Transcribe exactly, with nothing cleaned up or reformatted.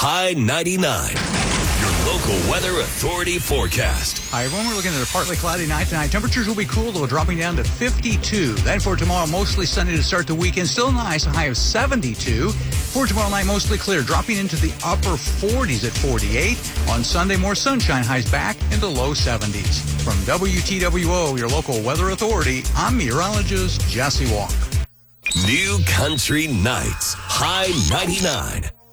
High ninety-nine. Your local weather authority forecast. Hi, everyone. We're looking at a partly cloudy night tonight. Temperatures will be cool, though, dropping down to fifty-two. Then for tomorrow, mostly sunny to start the weekend. Still nice, a high of seventy-two. For tomorrow night, mostly clear, dropping into the upper forties at forty-eight. On Sunday, more sunshine, highs back into low seventies. From W T W O, your local weather authority, I'm meteorologist Jesse Walker. New Country Nights. High ninety-nine.